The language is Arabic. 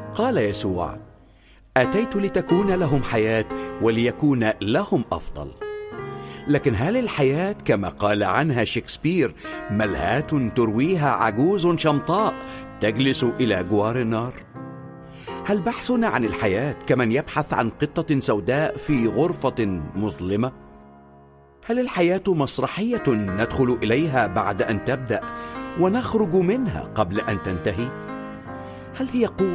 قال يسوع: أتيت لتكون لهم حياة وليكون لهم أفضل. لكن هل الحياة كما قال عنها شكسبير ملهاة ترويها عجوز شمطاء تجلس إلى جوار النار؟ هل بحثنا عن الحياة كمن يبحث عن قطة سوداء في غرفة مظلمة؟ هل الحياة مسرحية ندخل إليها بعد أن تبدأ ونخرج منها قبل أن تنتهي؟ هل هي قوة